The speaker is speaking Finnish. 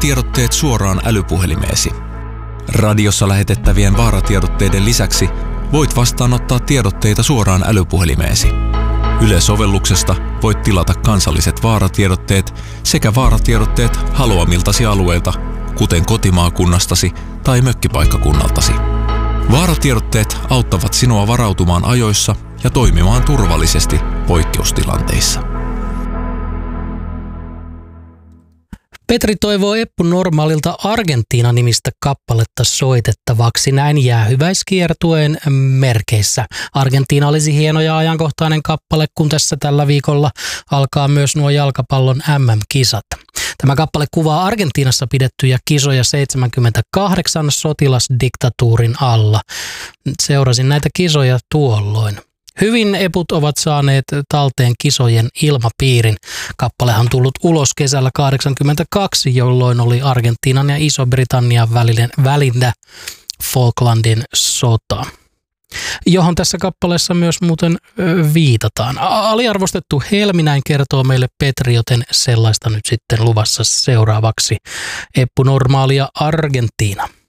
Vaaratiedotteet suoraan älypuhelimeesi. Radiossa lähetettävien vaaratiedotteiden lisäksi voit vastaanottaa tiedotteita suoraan älypuhelimeesi. Yle-sovelluksesta voit tilata kansalliset vaaratiedotteet sekä vaaratiedotteet haluamiltasi alueilta, kuten kotimaakunnastasi tai mökkipaikkakunnaltasi. Vaaratiedotteet auttavat sinua varautumaan ajoissa ja toimimaan turvallisesti poikkeustilanteissa. Petri toivoo Eppu Normaalilta Argentiina-nimistä kappaletta soitettavaksi näin jäähyväiskiertueen merkeissä. Argentiina olisi hieno ja ajankohtainen kappale, kun tässä tällä viikolla alkaa myös nuo jalkapallon MM-kisat. Tämä kappale kuvaa Argentiinassa pidettyjä kisoja 78 sotilasdiktatuurin alla. Seurasin näitä kisoja tuolloin. Hyvin eput ovat saaneet talteen kisojen ilmapiirin. Kappalehan tullut ulos kesällä 1982, jolloin oli Argentiinan ja Iso-Britannian välillä Falklandin sota, johon tässä kappaleessa myös muuten viitataan. Aliarvostettu helmi, näin kertoo meille Petri, joten sellaista nyt sitten luvassa seuraavaksi. Eppu Normaalia Argentiina.